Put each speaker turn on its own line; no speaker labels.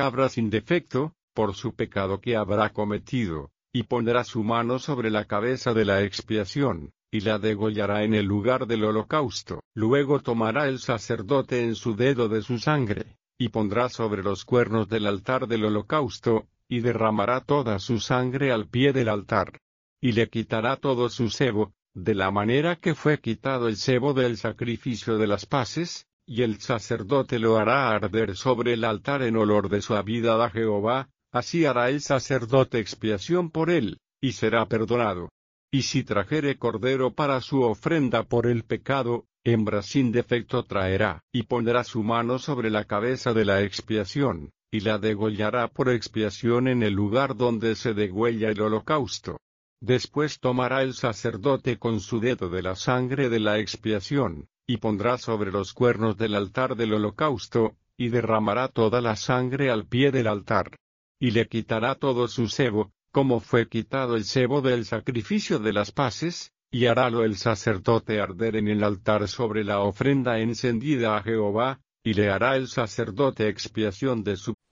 cabra sin defecto, por su pecado que habrá cometido, y pondrá su mano sobre la cabeza de la expiación, y la degollará en el lugar del holocausto. Luego tomará el sacerdote en su dedo de su sangre, y pondrá sobre los cuernos del altar del holocausto, y derramará toda su sangre al pie del altar. Y le quitará todo su sebo, de la manera que fue quitado el sebo del sacrificio de las paces, y el sacerdote lo hará arder sobre el altar en olor de suavidad a Jehová. Así hará el sacerdote expiación por él, y será perdonado. Y si trajere cordero para su ofrenda por el pecado, hembra sin defecto traerá, y pondrá su mano sobre la cabeza de la expiación, y la degollará por expiación en el lugar donde se degüella el holocausto. Después tomará el sacerdote con su dedo de la sangre de la expiación, y pondrá sobre los cuernos del altar del holocausto, y derramará toda la sangre al pie del altar. Y le quitará todo su sebo, como fue quitado el sebo del sacrificio de las paces, y harálo el sacerdote arder en el altar sobre la ofrenda encendida a Jehová, y le hará el sacerdote expiación de su